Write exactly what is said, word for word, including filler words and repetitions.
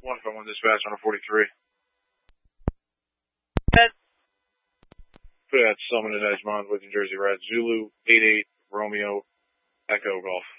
one five one dispatch on a forty-three. Ten. Put that summon in Edgemont with New Jersey Red. Zulu eight eight Romeo Echo Golf.